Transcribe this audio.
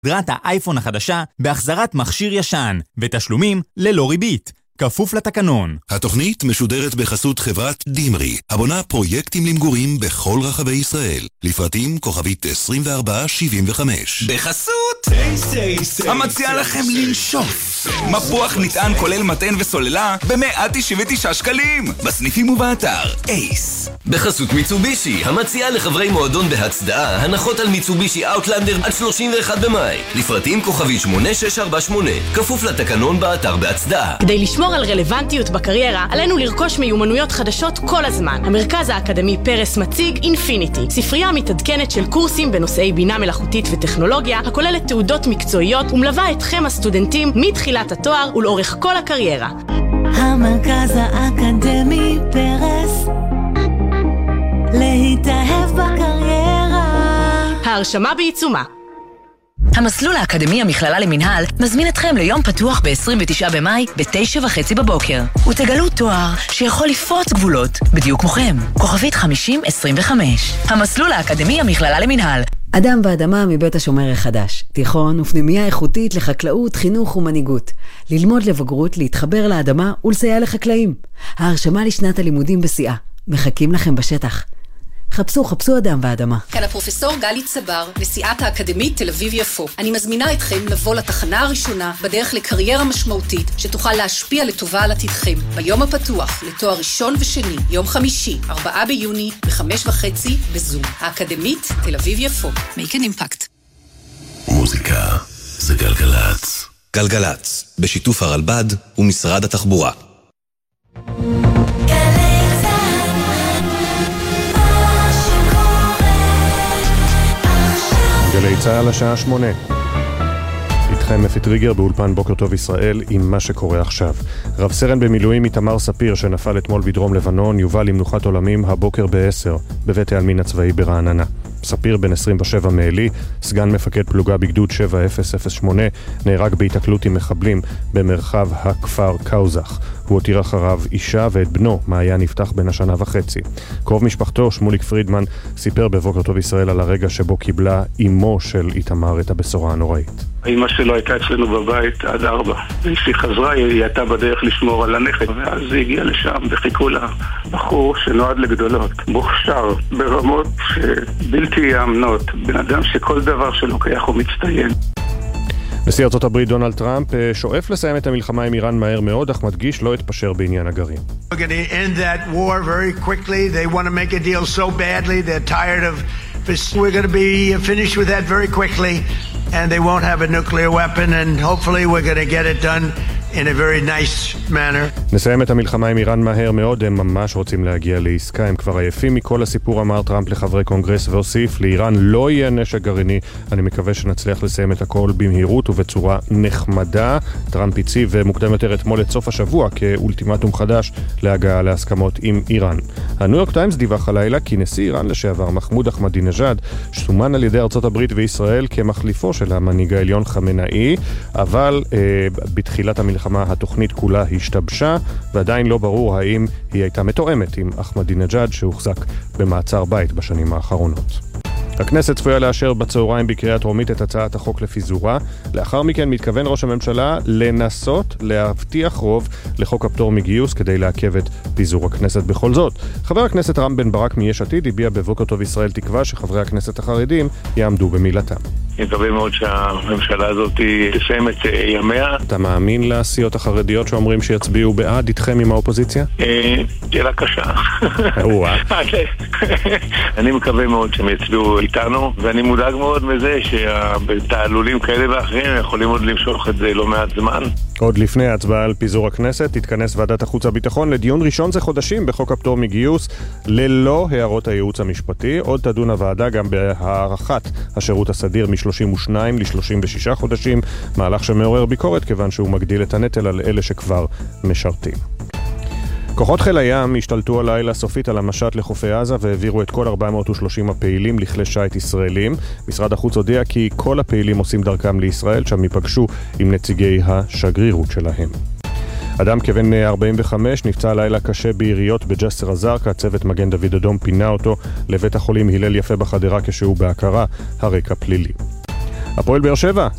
סדרת האייפון החדשה בהחזרת מכשיר ישן ותשלומים ללא ריבית. כפוף לתקנון. התוכנית משודרת בחסות חברת דימרי, הבונה פרויקטים למגורים בכל רחבי ישראל. לפרטים כוכבית 2475. בחסות המציע לכם לנשוף מפוח נטען כולל מתן וסוללה ב-199 שקלים בסניפים ובאתר אייס. בחסות מיצובישי, המציעה לחברי מועדון בהצדעה הנחות על מיצובישי אאוטלנדר עד 31 במאי. לפרטים כוכבית 8648. כפוף לתקנון באתר בהצדעה. כדי לשמור על רלוונטיות בקריירה, עלינו לרכוש מיומנויות חדשות כל הזמן. המרכז האקדמי פרס מציג אינפיניטי, ספרייה מתעדכנת של קורסים בנושאי בינה מלאכותית וטכנולוגיה, הכוללת תעודות מקצועיות ומלווה אתכם הסטודנטים מתחילת התואר ולאורך כל הקריירה. המרכז האקדמי פרס, להתאהב בקריירה. ההרשמה בעיצומה. המסלול האקדמי המכללה למנהל מזמין אתכם ליום פתוח ב-29 במאי ב-9:30 בבוקר. ותגלו תואר שיכול לפרוץ גבולות, בדיוק כמוכם. כוכבית 5025. המסלול האקדמי המכללה למנהל. אדם ואדמה מבית השומר החדש. תיכון ופנימיה איכותית לחקלאות, חינוך ומנהיגות. ללמוד לבגרות, להתחבר לאדמה ולסייע לחקלאים. ההרשמה לשנת הלימודים בשיאה. מחכים לכם בשטח. חפשו אדם ואדמה. כאן הפרופסור גלי צבר, נשיאת האקדמית תל אביב יפו. אני מזמינה אתכם לבוא לתחנה הראשונה בדרך לקריירה משמעותית שתוכל להשפיע לטובה על עתידכם. ביום הפתוח לתואר ראשון ושני, יום חמישי, 4 ביוני, ב-5:30 בזום. האקדמית תל אביב יפו. Make an impact. מוזיקה זה גלגלץ. גלגלץ, בשיתוף הרלב"ד ומשרד התחבורה. גלי צהל השעה 8. איתכם אפי טריגר באולפן בוקר טוב ישראל עם מה שקורה עכשיו. רב סרן במילואים איתמר ספיר שנפל אתמול בדרום לבנון יובא למנוחת עולמים הבוקר ב-10 בבית העלמין הצבאי ברעננה. ספיר בן 27 מעלי, סגן מפקד פלוגה בגדוד 7008, נהרג בהתקלות עם מחבלים במרחב הכפר קאוזח. הוא הותיר אחריו אישה ואת בנו, מעיין נפתח בן השנה וחצי. קרוב משפחתו, שמוליק פרידמן, סיפר בבוקר טוב ישראל על הרגע שבו קיבלה אמו של איתמר את הבשורה הנוראית. אמא שלו הייתה אצלנו בבית עד 4. כשהיא חזרה, היא הייתה בדרך לשמור על הנכד, ואז היא הגיעה לשם וחיכו לה בחור שנועד לגדולות. מוכשר ברמות בלתי יאמנות. בן אדם שכל דבר שלוקח הוא מצטיין. נשיא ארצות הברית דונלד טראמפ שואף לסיים את המלחמה עם איראן מהר מאוד, אך מדגיש לא התפשר בעניין הגרעין. We're going to end that war very quickly. They want to make a deal so badly. They're tired of this. We're going to be finished with that very quickly, and they won't have a nuclear weapon, and hopefully we're going to get it done in a very nice manner. נסיים את המלחמה עם איראן מהר מאוד, הם ממש רוצים להגיע לעסקה, הם כבר עייפים מכל הסיפור, אמר טראמפ לחברי קונגרס והוסיף, לאיראן לא יהיה נשק גרעיני, אני מקווה שנצליח לסיים את הכל במהירות ובצורה נחמדה. טראמפ הציב מוקדם יותר אתמול את סוף השבוע כאולטימטום חדש להגעה להסכמות עם איראן. הניו יורק טיימס דיווח הלילה כי נשיא איראן לשעבר מחמוד אחמדינג'אד סומן על ידי ארצות הברית וישראל כמחליפו של המנהיג העליון חמינאי, אבל בתחילת המלחמה התוכנית כולה השתבשה, ועדיין לא ברור האם היא הייתה מתואמת עם אחמדינג'אד שהוחזק במעצר בית בשנים האחרונות. הכנסת צפויה לאשר בצהריים בקריאה טרומית את הצעת החוק לפיזורה. לאחר מכן מתכוון ראש הממשלה לנסות להבטיח רוב לחוק הפטור מגיוס כדי לעכב את פיזור הכנסת בכל זאת. חבר הכנסת רם בן ברק מיש עתיד הביע בבוקר טוב ישראל תקווה שחברי הכנסת החרדים יעמדו במילתם. אני מקווה מאוד שהממשלה הזאת תסיים את ימיה. אתה מאמין לסיעות החרדיות שאומרים שיצביעו בעד איתכם עם האופוזיציה? שאלה קשה. אני מקווה מאוד שהם יצביעו איתנו, ואני מודאג מאוד מזה שבתעלולים כאלה ואחרים יכולים עוד למשוך את זה לא מעט זמן. עוד לפני ההצבעה על פיזור הכנסת תתכנס ועדת החוץ והביטחון לדיון ראשון זה חודשים בחוק הפטור מגיוס ללא הערות הייעוץ המשפטי. עוד תדון הוועדה גם בהארכת השירות הסדיר מ-32 ל-36 חודשים, מהלך שמעורר ביקורת כיוון שהוא מגדיל את הנטל על אלה שכבר משרתים. כוחות חיל הים השתלטו הלילה סופית על המשט לחופי עזה והעבירו את כל 430 הפעילים לכלי שיט ישראלים. משרד החוץ הודיע כי כל הפעילים עושים דרכם לישראל, שם ייפגשו עם נציגי השגרירות שלהם. אדם כבן 45 נפצע הלילה קשה ביריות בג'סר א-זרקא, צוות מגן דוד אדום פינה אותו לבית החולים הלל יפה בחדרה כשהוא בהכרה, הרקע פלילי. הפועל באר שבע